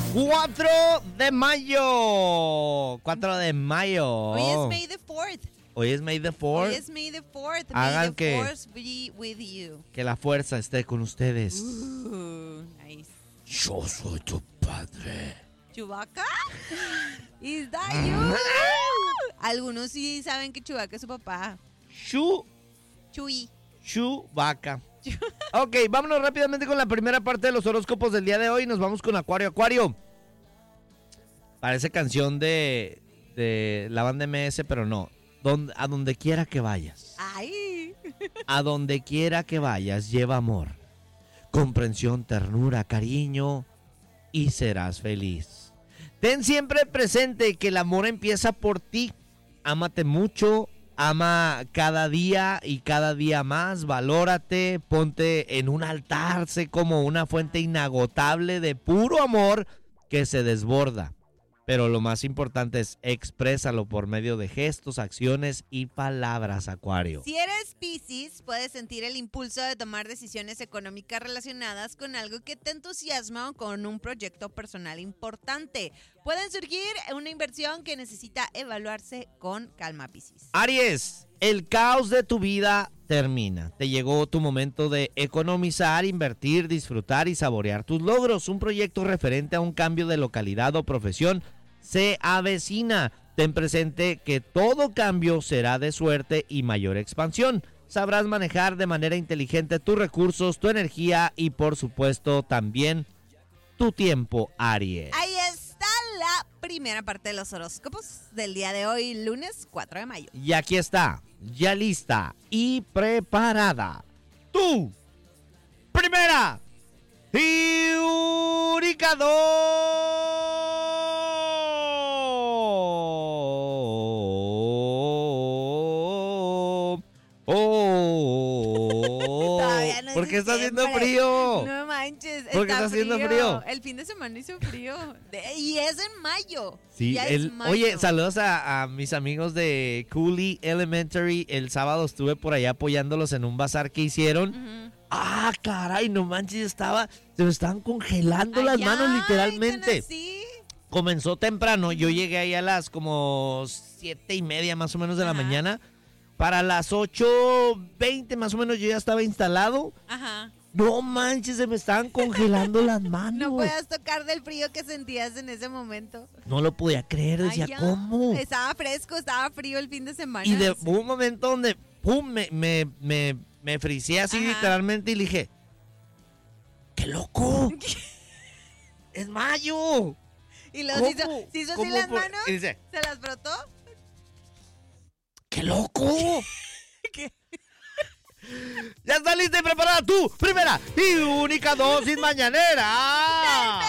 4 de mayo. 4 de mayo. Hoy es May the 4th. Hoy es May the 4th. Hoy es May the 4th. Hagan May the force be with you. Que la fuerza esté con ustedes. Nice. Yo soy tu padre. ¿Chewbacca? ¿Is that you? Algunos sí saben que Chewbacca es su papá. Chewbacca. Ok, vámonos rápidamente con la primera parte de los horóscopos del día de hoy. Nos vamos con Acuario. Acuario. Parece canción de la banda MS, pero no. A donde quiera que vayas. Ay. A donde quiera que vayas, lleva amor, comprensión, ternura, cariño y serás feliz. Ten siempre presente que el amor empieza por ti. Ámate mucho. Ama cada día y cada día más, valórate, ponte en un altar, sé como una fuente inagotable de puro amor que se desborda. Pero lo más importante es exprésalo por medio de gestos, acciones y palabras, Acuario. Si eres Piscis, puedes sentir el impulso de tomar decisiones económicas relacionadas con algo que te entusiasma o con un proyecto personal importante. Pueden surgir una inversión que necesita evaluarse con calma, Piscis. Aries, el caos de tu vida termina. Te llegó tu momento de economizar, invertir, disfrutar y saborear tus logros. Un proyecto referente a un cambio de localidad o profesión se avecina. Ten presente que todo cambio será de suerte y mayor expansión. Sabrás manejar de manera inteligente tus recursos, tu energía y por supuesto también tu tiempo, Aries. Ahí está la primera parte de los horóscopos del día de hoy, lunes 4 de mayo. Y aquí está, ya lista y preparada, tu primera y única ¿Por qué está haciendo frío? No manches, ¿Por qué está haciendo frío? El fin de semana hizo frío. Y es en mayo. Sí, ya es mayo. Oye, saludos a mis amigos de Cooley Elementary. El sábado estuve por allá apoyándolos en un bazar que hicieron. Uh-huh. Ah, caray, no manches, se me estaban congelando las manos literalmente. Comenzó temprano, yo llegué ahí a las como 7:30 más o menos de la mañana. Para las 8:20 más o menos yo ya estaba instalado. Ajá. No manches, se me estaban congelando las manos. No puedas tocar del frío que sentías en ese momento. No lo podía creer, decía, ¿cómo? Estaba fresco, estaba frío el fin de semana. Y hubo un momento donde, pum, me friseé así literalmente y le dije, ¡qué loco! ¡Es mayo! Y luego se hizo así las manos, y dice, se las frotó. ¡Qué loco! ¿Qué? Ya está lista y preparada tu primera y única dosis mañanera.